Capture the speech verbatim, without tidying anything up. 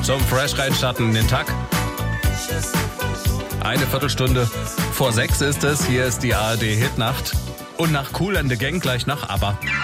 zum Fresh reinstarten in den Tag. Eine Viertelstunde vor sechs ist es. Hier ist die A R D Hitnacht. Und nach Kool and the Gang gleich nach ABBA.